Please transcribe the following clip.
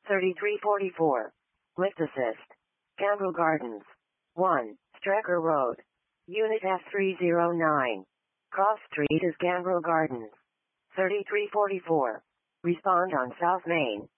3344. Lift assist. Gambrel Gardens. 1. Strecker Road. Unit F309. Cross Street is Gambrel Gardens. 3344. Respond on South Main.